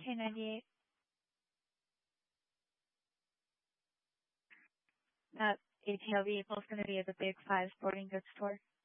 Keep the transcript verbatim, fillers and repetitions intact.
K ninety-eight. That A T L vehicle is going to be at the Big Five Sporting Goods store.